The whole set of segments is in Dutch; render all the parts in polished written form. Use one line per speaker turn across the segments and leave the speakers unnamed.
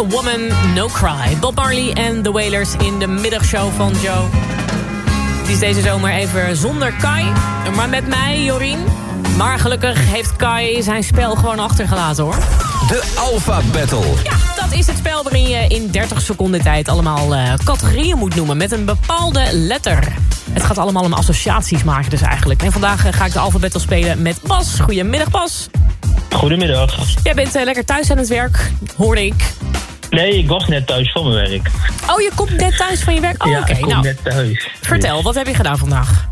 Woman, No Cry. Bob Marley en The Wailers in de middagshow van Joe. Het is deze zomer even zonder Kai, maar met mij, Jorien. Maar gelukkig heeft Kai zijn spel gewoon achtergelaten, hoor.
De Alpha Battle.
Ja, dat is het spel waarin je in 30 seconden tijd allemaal categorieën moet noemen met een bepaalde letter. Het gaat allemaal om associaties maken dus eigenlijk. En vandaag ga ik de Alpha Battle spelen met Bas. Goedemiddag, Bas.
Goedemiddag.
Jij bent lekker thuis aan het werk, hoorde ik.
Nee, ik was net thuis van mijn werk.
Oh, je komt net thuis van je werk? Oh,
ja,
oké.
ik kom net thuis.
Vertel, wat heb je gedaan vandaag?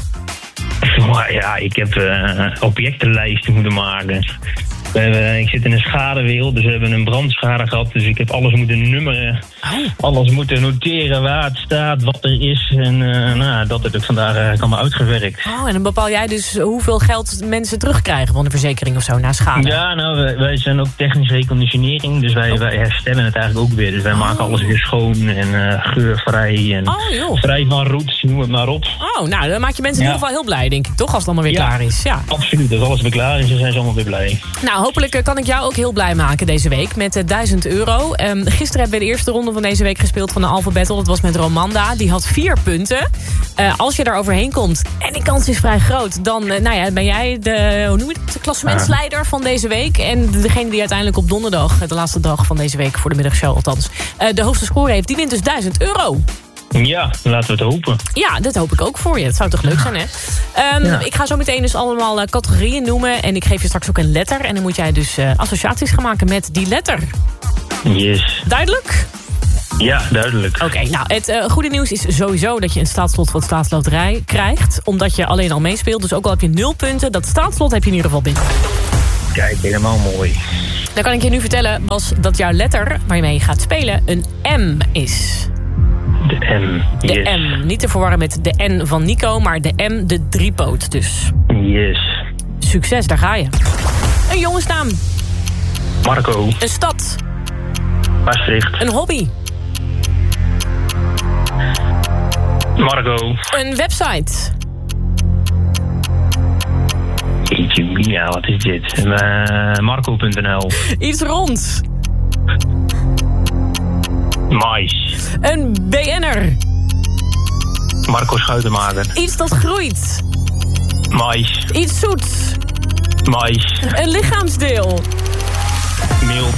Ja, ik heb objectenlijsten moeten maken. Ik zit in een schadewereld, dus we hebben een brandschade gehad. Dus ik heb alles moeten nummeren. Alles moeten noteren waar het staat, wat er is. En dat heb ik vandaag allemaal uitgewerkt.
Oh, en dan bepaal jij dus hoeveel geld mensen terugkrijgen van de verzekering of zo na schade?
Ja, nou, wij zijn ook technische reconditionering. Dus wij herstellen het eigenlijk ook weer. Dus wij maken alles weer schoon en geurvrij. En vrij van roet, noem het maar op.
Oh, nou, dan maak je mensen in ieder geval heel blij, denk ik, toch? Als het allemaal weer klaar is. Ja,
absoluut. Als alles weer klaar is, dan zijn ze allemaal weer blij.
Nou, hopelijk kan ik jou ook heel blij maken deze week met €1000. Gisteren hebben we de eerste ronde van deze week gespeeld van de Alpha Battle. Dat was met Romanda. Die had 4 punten. Als je daar overheen komt, en die kans is vrij groot, dan ben jij de klassementsleider van deze week. En degene die uiteindelijk op donderdag, de laatste dag van deze week voor de middagshow althans, de hoogste score heeft, die wint dus €1000.
Ja, laten we het hopen.
Ja, dat hoop ik ook voor je. Het zou toch leuk zijn, hè? Ik ga zo meteen dus allemaal categorieën noemen. En ik geef je straks ook een letter. En dan moet jij dus associaties gaan maken met die letter.
Yes.
Duidelijk?
Ja, duidelijk.
Oké, nou, het goede nieuws is sowieso dat je een staatslot van de staatsloterij krijgt. Omdat je alleen al meespeelt. Dus ook al heb je 0 punten, dat staatslot heb je in ieder geval binnen.
Kijk, helemaal mooi.
Dan kan ik je nu vertellen, Bas, dat jouw letter waarmee je gaat spelen een M is.
De M, yes.
De M, niet te verwarren met de N van Nico, maar de M, de driepoot dus.
Yes.
Succes, daar ga je. Een jongensnaam.
Marco.
Een stad.
Maastricht.
Een hobby.
Marco.
Een website.
Ja, wat is dit? Marco.nl.
Iets rond.
Mais.
Een BN'er.
Marco Schuitenmaker.
Iets dat groeit.
Mais.
Iets zoets.
Mais.
Een lichaamsdeel.
Mild.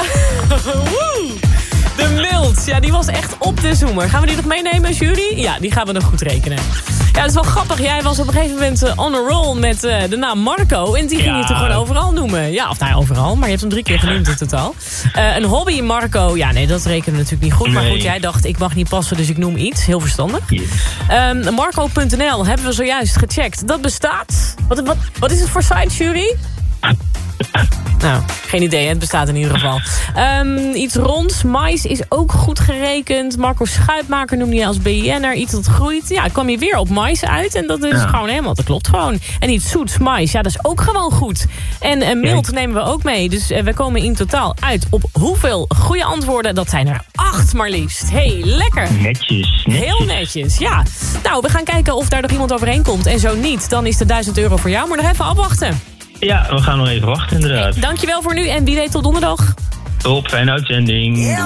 De mild. Ja, die was echt op de zoemer. Gaan we die nog meenemen, jury? Ja, die gaan we nog goed rekenen. Ja, dat is wel grappig. Jij was op een gegeven moment on a roll met de naam Marco. En die ging je toch gewoon overal noemen. Ja, of nou overal, maar je hebt hem 3 keer genoemd in totaal. Een hobby, Marco. Ja, nee, dat rekenen we natuurlijk niet goed. Maar goed, jij dacht, ik mag niet passen, dus ik noem iets. Heel verstandig. Yes. Marco.nl hebben we zojuist gecheckt. Dat bestaat. Wat is het voor site, jury? Nou, geen idee, het bestaat in ieder geval. Iets ronds, mais is ook goed gerekend. Marco Schuitmaker noemde je als BN'er. Iets dat groeit. Ja, kwam je weer op mais uit. En dat is gewoon helemaal, dat klopt gewoon. En iets zoets, mais, ja, dat is ook gewoon goed. En mild nemen we ook mee. Dus we komen in totaal uit op hoeveel goede antwoorden. Dat zijn er 8 maar liefst. Hey, lekker.
Netjes.
Heel netjes, ja. Nou, we gaan kijken of daar nog iemand overheen komt. En zo niet, dan is de €1000 voor jou. Maar nog even afwachten.
Ja, we gaan nog even wachten inderdaad.
Dankjewel voor nu en wie weet tot donderdag.
Top, fijne uitzending.